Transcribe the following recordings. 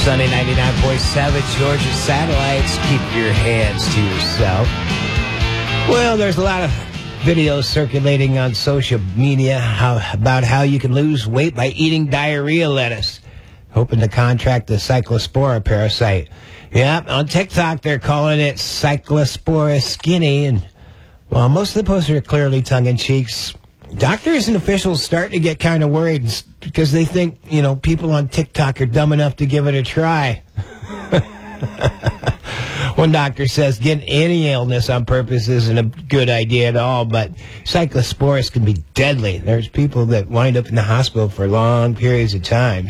Sunny 99.7, Georgia Satellites. Keep your hands to yourself. Well, there's a lot of videos circulating on social media about how you can lose weight by eating diarrhea lettuce, hoping to contract the Cyclospora parasite. Yeah, on TikTok, they're calling it Cyclospora skinny, and well, most of the posts are clearly tongue-in-cheek. Doctors and officials start to get kind of worried because they think, people on TikTok are dumb enough to give it a try. One doctor says getting any illness on purpose isn't a good idea at all, but cyclosporus can be deadly. There's people that wind up in the hospital for long periods of time.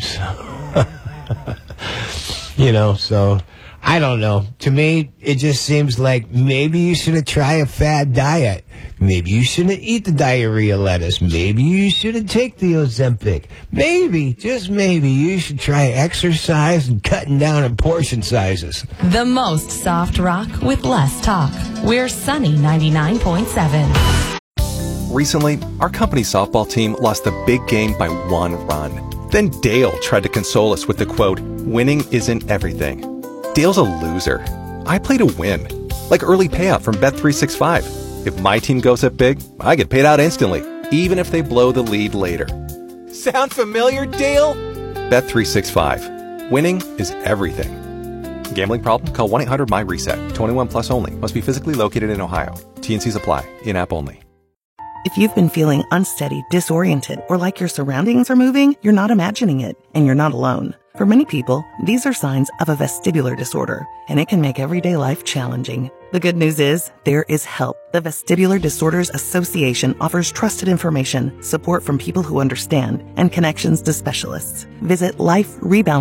So I don't know. To me, it just seems like maybe you should try a fad diet. Maybe you shouldn't eat the diarrhea lettuce. Maybe you shouldn't take the Ozempic. Maybe, just maybe, you should try exercise and cutting down on portion sizes. The most soft rock with less talk. We're Sunny 99.7. Recently, our company softball team lost the big game by 1 run. Then Dale tried to console us with the quote, "Winning isn't everything." Dale's a loser. I play to win. Like early payout from Bet365. If my team goes up big, I get paid out instantly, even if they blow the lead later. Sound familiar, Dale? Bet365. Winning is everything. Gambling problem? Call 1-800-MY-RESET. 21 plus only. Must be physically located in Ohio. T&Cs apply. In-app only. If you've been feeling unsteady, disoriented, or like your surroundings are moving, you're not imagining it, and you're not alone. For many people, these are signs of a vestibular disorder, and it can make everyday life challenging. The good news is, there is help. The Vestibular Disorders Association offers trusted information, support from people who understand, and connections to specialists. Visit LifeRebound.